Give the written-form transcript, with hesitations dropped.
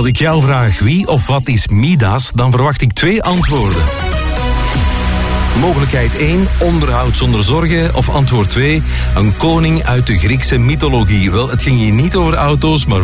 Als ik jou vraag wie of wat is Midas, dan verwacht ik 2 antwoorden. Mogelijkheid 1, onderhoud zonder zorgen. Of antwoord 2, een koning uit de Griekse mythologie. Wel, het ging hier niet over auto's, maar